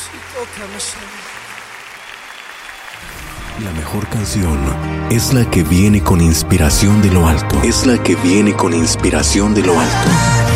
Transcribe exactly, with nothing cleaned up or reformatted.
tócame, Señor. La mejor canción es la que viene con inspiración de lo alto. Es la que viene con inspiración de lo alto.